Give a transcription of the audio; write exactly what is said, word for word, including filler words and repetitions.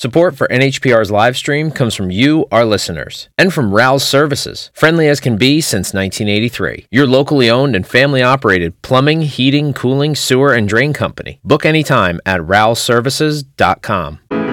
Support for N H P R's live stream comes from you, our listeners, and from Rouse Services, friendly as can be since nineteen eighty-three. Your locally owned and family-operated plumbing, heating, cooling, sewer, and drain company. Book anytime at rouse services dot com.